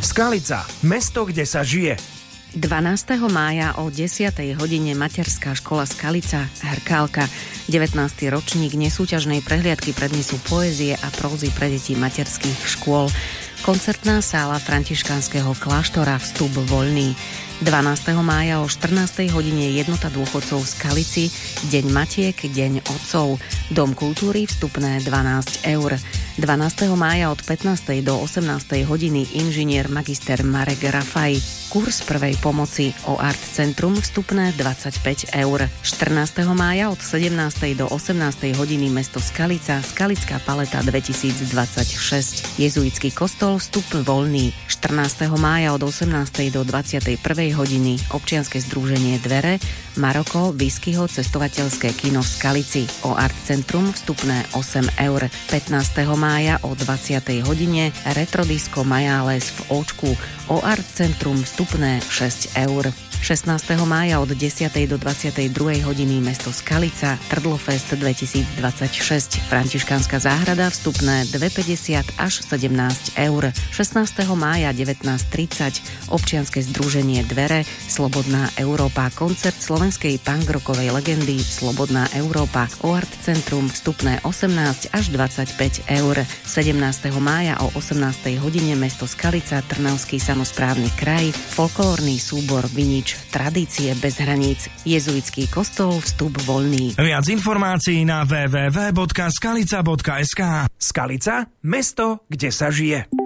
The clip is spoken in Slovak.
Skalica, mesto, kde sa žije. 12. mája o 10. hodine materská škola Skalica, Hrkálka. 19. ročník nesúťažnej prehliadky prednesu poézie a prózy pre deti materských škôl. Koncertná sála františkánskeho kláštora, vstup voľný. 12. mája o 14. hodine jednota dôchodcov v Skalici, Deň matiek, Deň otcov. Dom kultúry, vstupné 12 eur. 12. mája od 15. do 18. hodiny inžinier magister Marek Rafaj. Kurs prvej pomoci o Art Centrum, vstupné 25 eur. 14. mája od 17. do 18. hodiny mesto Skalica, Skalická paleta 2026. Jezuitský kostol, vstup voľný. 14. mája od 18. do 21. hodiny občianske združenie Dvere, Maroko, Whiskyho cestovateľské kino v Skalici. O Art Centrum, vstupné 8 eur. 15. mája o 20. hodine Retrodisko Majales v Óčku. O Art Centrum, vstupné 6 eur. 16. mája od 10. do 22. hodiny mesto Skalica, Trdlofest 2026. Františkánska záhrada, vstupné 2,50 až 17 eur. 16. mája 19:30 občianske združenie Dvere, Slobodná Európa, koncert slovenskej punkrockovej legendy Slobodná Európa. O Art Centrum, vstupné 18 až 25 eur. 17. mája o 18. hodine mesto Skalica, Trnavský samosprávny kraj, folklórny súbor Vinič, tradície bez hraníc. Jezuitský kostol, vstup voľný. Viac informácií na www.skalica.sk. Skalica, mesto, kde sa žije.